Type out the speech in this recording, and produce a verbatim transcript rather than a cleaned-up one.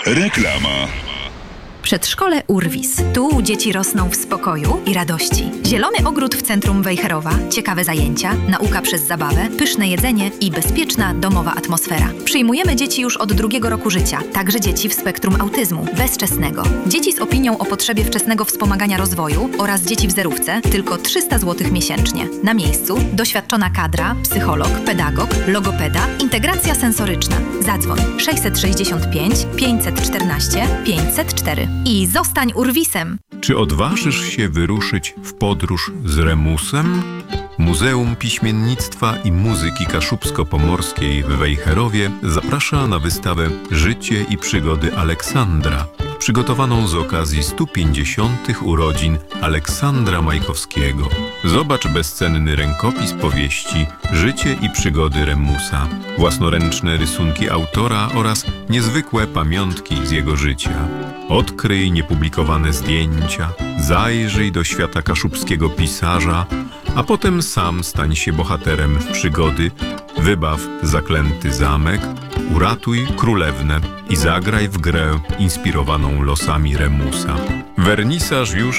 Reklama. Przedszkole Urwis. Tu dzieci rosną w spokoju i radości. Zielony ogród w centrum Wejherowa, ciekawe zajęcia, nauka przez zabawę, pyszne jedzenie i bezpieczna domowa atmosfera. Przyjmujemy dzieci już od drugiego roku życia, także dzieci w spektrum autyzmu bezwczesnego. Dzieci z opinią o potrzebie wczesnego wspomagania rozwoju oraz dzieci w zerówce tylko trzysta złotych miesięcznie. Na miejscu doświadczona kadra, psycholog, pedagog, logopeda, integracja sensoryczna. Zadzwoń sześćset sześćdziesiąt pięć pięćset czternaście pięćset cztery i zostań Urwisem. Czy odważysz się wyruszyć w podróż z Remusem? Muzeum Piśmiennictwa i Muzyki Kaszubsko-Pomorskiej w Wejherowie zaprasza na wystawę Życie i przygody Aleksandra, przygotowaną z okazji stu pięćdziesiątych urodzin Aleksandra Majkowskiego. Zobacz bezcenny rękopis powieści Życie i przygody Remusa, własnoręczne rysunki autora oraz niezwykłe pamiątki z jego życia. Odkryj niepublikowane zdjęcia, zajrzyj do świata kaszubskiego pisarza, a potem sam stań się bohaterem przygody, wybaw zaklęty zamek, uratuj królewnę i zagraj w grę inspirowaną losami Remusa. Wernisaż już